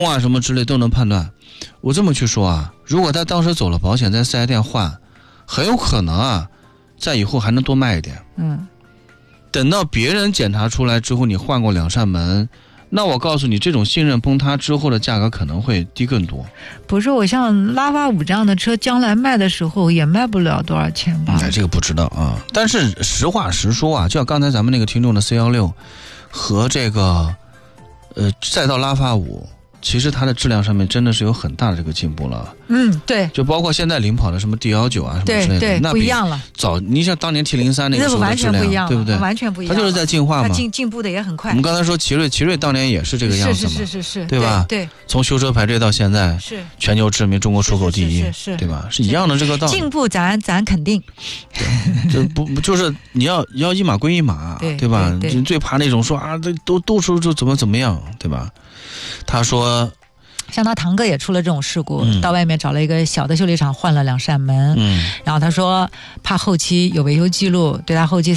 啊什么之类都能判断。我这么去说啊，如果他当时走了保险，在4S店换，很有可能啊，在以后还能多卖一点。等到别人检查出来之后，你换过2扇门，那我告诉你，这种信任崩塌之后的价格可能会低更多。 不是，我像拉法5这样的车，将来卖的时候也卖不了多少钱吧？ 这个不知道啊。但是实话实说啊，就像刚才咱们那个听众的 C16和这个再到拉法5，其实它的质量上面真的是有很大的这个进步了。 对， 就包括现在领跑的什么 D19啊什么之类的， 对， 那不一样了。 早，你像当年 T03那个时候的质量， 完全不一样， 对不对？ 完全不一样， 它就是在进化嘛， 它进步的也很快。 我们刚才说奇瑞当年也是这个样子嘛， 是， 对吧？ 对， 从修车排队到现在， 是全球知名，中国出口第一，对吧？是一样的这个道理。 进步咱肯定， 这不就是你要一码归一码，对吧？你最怕那种说啊，这都说就怎么样，对吧？他说。 像他堂哥也出了这种事故，到外面找了一个小的修理厂换了2扇门，然后他说怕后期有维修记录，对他后期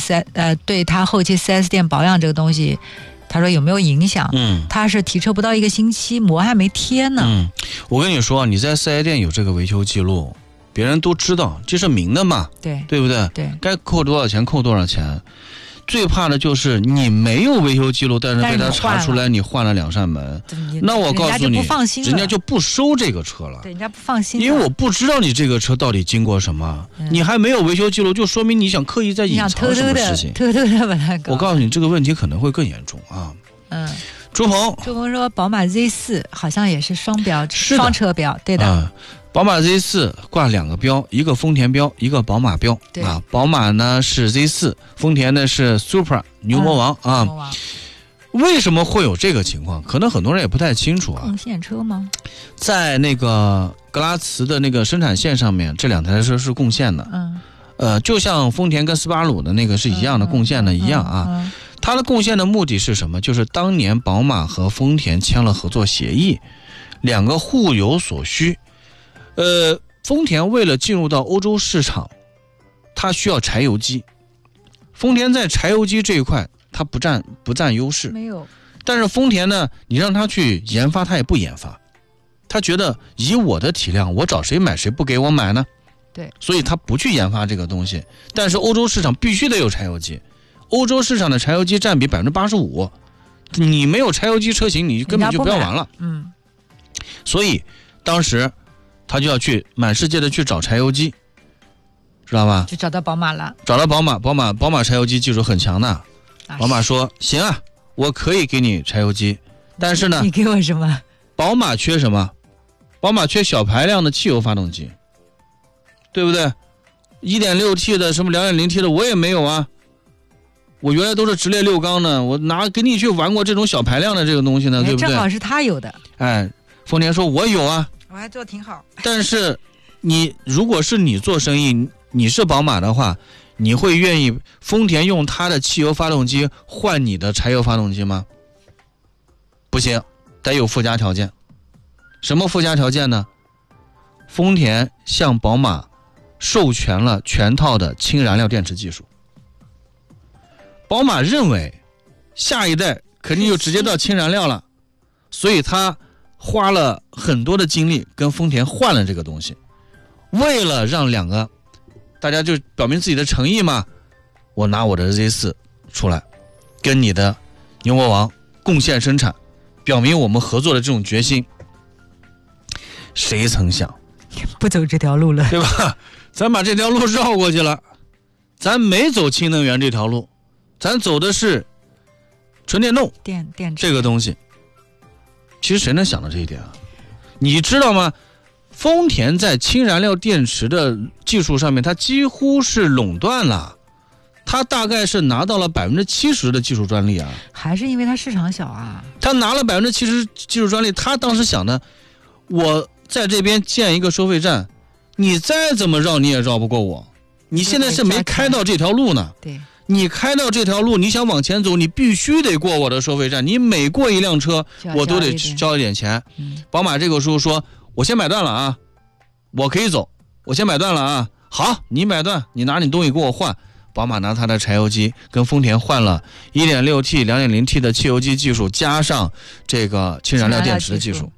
4S店保养这个东西，他说有没有影响？他是提车不到1个星期，膜还没贴呢。 我跟你说，你在4S店有这个维修记录，别人都知道，这是明的嘛，对不对？ 对， 该扣多少钱扣多少钱。最怕的就是你没有维修记录，但是被他查出来你换了2扇门，那我告诉你，人家就不收这个车了。 对，人家不放心， 因为我不知道你这个车到底经过什么，你还没有维修记录，就说明你想刻意在隐藏什么事情， 偷偷的把它搞。 我告诉你，这个问题可能会更严重啊。朱鹏说，宝马 Z4 好像也是双车标，对的。 宝马 Z4 挂2个标，一个丰田标，一个宝马标啊。宝马呢是 Z4， 丰田呢是 Supra 牛魔王啊。为什么会有这个情况？可能很多人也不太清楚啊。 共线车吗？ 在那个格拉茨的那个生产线上面，这2台车是共线的。就像丰田跟斯巴鲁的那个是一样的共线的一样啊。它的共线的目的是什么？就是当年宝马和丰田签了合作协议，2个互有所需。丰田为了进入到欧洲市场，它需要柴油机。丰田在柴油机这一块，它不占优势。 没有。 但是丰田呢，你让它去研发，它也不研发。他觉得以我的体量，我找谁买谁不给我买呢？ 对。 所以他不去研发这个东西。但是欧洲市场必须得有柴油机，欧洲市场的柴油机占比85%，你没有柴油机车型，你根本就不要玩了。所以当时。他就要去满世界的去找柴油机，知道吧？ 就找到宝马了。 找到宝马柴油机技术很强的。宝马说行啊，我可以给你柴油机，但是呢， 你给我什么？ 宝马缺什么？宝马缺小排量的汽油发动机，对不对？ 1.6T 的什么 2.0T 的我也没有啊，我原来都是直列6缸呢，我哪给你去玩过这种小排量的这个东西呢？对不对？ 正好是他有的。 丰田说我有啊， 我还做挺好。 但是如果是你做生意，你是宝马的话，你会愿意丰田用它的汽油发动机换你的柴油发动机吗？不行，得有附加条件。什么附加条件呢？丰田向宝马授权了全套的氢燃料电池技术。宝马认为下一代肯定就直接到氢燃料了，所以他花了很多的精力跟丰田换了这个东西，为了让两个大家就表明自己的诚意嘛，我拿我的 Z4 出来跟你的牛魔王共线生产，表明我们合作的这种决心。谁曾想不走这条路了， 对吧？咱把这条路绕过去了，咱没走氢能源这条路，咱走的是纯电动电池这个东西。其实谁能想到这一点啊？你知道吗？丰田在氢燃料电池的技术上面，它几乎是垄断了，它大概是拿到了70%的技术专利啊。 还是因为它市场小啊？ 他拿了70%技术专利，他当时想的，我在这边建一个收费站，你再怎么绕你也绕不过我。你现在是没开到这条路呢。 对。 你开到这条路，你想往前走，你必须得过我的收费站。你每过一辆车，我都得交一点钱。宝马这个时候说，我先买断了啊，我可以走，我先买断了啊。好，你买断，你拿你东西给我换。宝马拿它的柴油机跟丰田换了 1.6T、2.0T 的汽油机技术，加上这个氢燃料电池的技术。